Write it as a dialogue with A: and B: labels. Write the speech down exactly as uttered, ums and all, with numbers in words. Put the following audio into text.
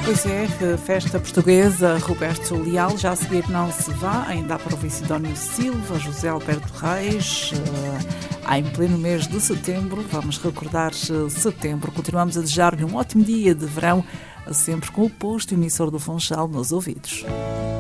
A: Pois é, festa portuguesa, Roberto Leal, já a seguir Não Se Vá, ainda há para ouvir Sidónio Silva, José Alberto Reis, há em pleno mês de setembro, vamos recordar setembro, continuamos a desejar-lhe um ótimo dia de verão, sempre com o posto emissor do Funchal nos ouvidos.